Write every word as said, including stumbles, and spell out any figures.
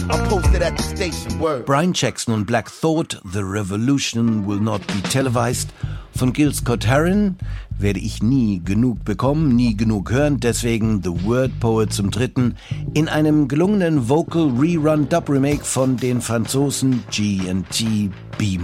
I'm posted at the station, word. Brian Jackson und Black Thought, The Revolution Will Not Be Televised. Von Gil Scott-Heron werde ich nie genug bekommen, nie genug hören, deswegen The Word Poet zum dritten in einem gelungenen Vocal Rerun Dub Remake von den Franzosen G and T B